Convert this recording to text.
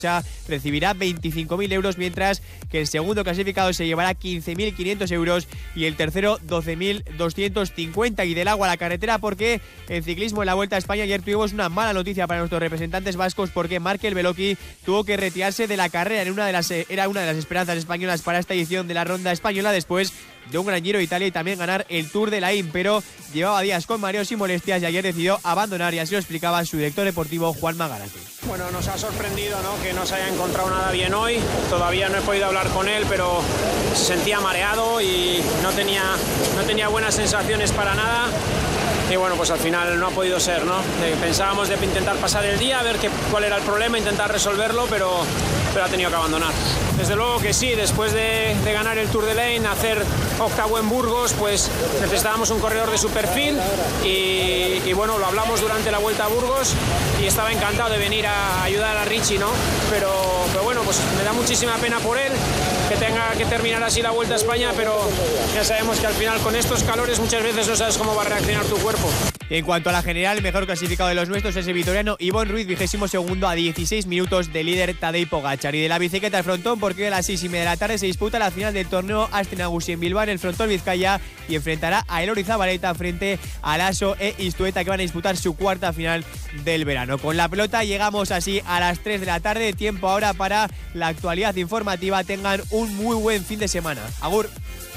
recibirá 25.000 euros, mientras que el segundo clasificado se llevará 15.500 euros y el tercero 12.250. Y del agua a la carretera, porque en ciclismo en la Vuelta a España ayer tuvimos una mala noticia para nuestros representantes vascos, porque Markel Beloki tuvo que retirarse de la carrera. Era una de las esperanzas españolas para esta edición de la Ronda Española, después de un gran Giro de Italia y también ganar el Tour de la IN, pero llevaba días con mareos y molestias y ayer decidió abandonar, y así lo explicaba su director deportivo Juan Magarate. Bueno, nos ha sorprendido, ¿no?, que no se haya encontrado nada bien hoy. Todavía no he podido hablar con él, pero se sentía mareado y no tenía buenas sensaciones para nada. Y bueno, pues al final no ha podido ser, ¿no? Pensábamos de intentar pasar el día, a ver cuál era el problema, intentar resolverlo, pero ha tenido que abandonar. Desde luego que sí, después de ganar el Tour de Lane, hacer octavo en Burgos, pues necesitábamos un corredor de su perfil y bueno, lo hablamos durante la Vuelta a Burgos y estaba encantado de venir a ayudar a Richie, ¿no? Pero bueno, pues me da muchísima pena por él que tenga que terminar así la Vuelta a España, pero ya sabemos que al final con estos calores muchas veces no sabes cómo va a reaccionar tu cuerpo. En cuanto a la general, el mejor clasificado de los nuestros es el vitoriano Ivonne Ruiz, 22º a 16 minutos de líder Tadej Pogačar. Y de la bicicleta al frontón, porque a las 6:30 de la tarde se disputa la final del torneo Aste Nagusi en Bilbao, en el frontón Vizcaya, y enfrentará a Elori Zabaleta frente a Lasso e Istueta, que van a disputar su cuarta final del verano. Con la pelota llegamos así a las 3 de la tarde, tiempo ahora para la actualidad informativa. Tengan un muy buen fin de semana. Agur.